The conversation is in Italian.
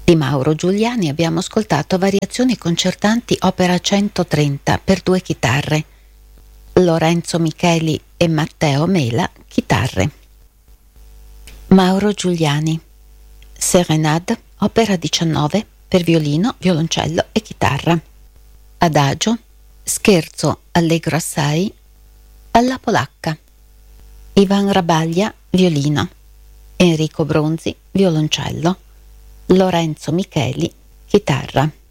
Di Mauro Giuliani abbiamo ascoltato Variazioni concertanti opera 130 per 2 chitarre. Lorenzo Micheli e Matteo Mela, chitarre. Mauro Giuliani, Serenade, opera 19 per violino, violoncello e chitarra. Adagio, scherzo allegro assai, alla polacca. Ivan Rabaglia, violino. Enrico Bronzi, violoncello. Lorenzo Micheli, chitarra.